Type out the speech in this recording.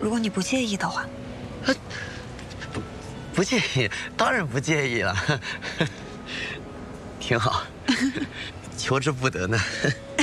如果你不介意的话。 不介意，当然不介意了，挺好，求之不得呢。